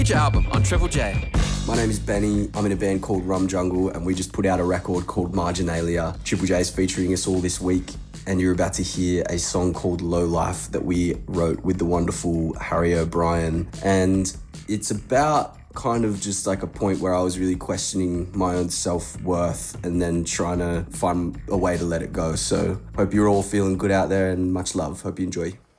album on Triple J. My name is Benny. I'm in a band called Rum Jungle, and we just put out a record called Marginalia. Triple J is featuring us all this week, and you're about to hear a song called Low Life that we wrote with the wonderful Harry O'Brien. And it's about kind of just like a point where I was really questioning my own self-worth and then trying to find a way to let it go. So hope you're all feeling good out there, and much love. Hope you enjoy.